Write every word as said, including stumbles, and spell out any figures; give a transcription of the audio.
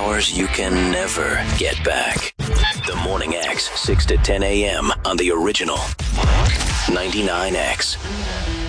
hours you can never get back. The Morning X, six to ten a.m. on the original ninety-nine X.